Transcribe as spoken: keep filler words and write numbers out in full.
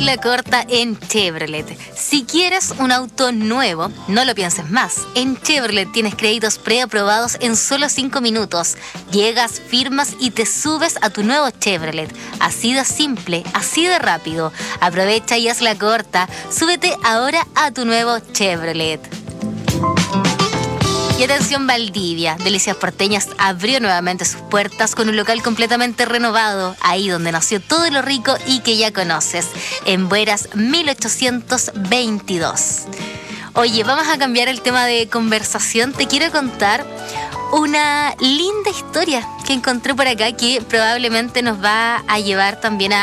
la corta en Chevrolet. Si quieres un auto nuevo, no lo pienses más. En Chevrolet tienes créditos preaprobados en solo cinco minutos. Llegas, firmas y te subes a tu nuevo Chevrolet. Así de simple, así de rápido. Aprovecha y haz la corta. Súbete ahora a tu nuevo Chevrolet. Y atención Valdivia, Delicias Porteñas abrió nuevamente sus puertas con un local completamente renovado, ahí donde nació todo lo rico y que ya conoces, en Bueras mil ochocientos veintidós. Oye, vamos a cambiar el tema de conversación. Te quiero contar una linda historia que encontré por acá que probablemente nos va a llevar también a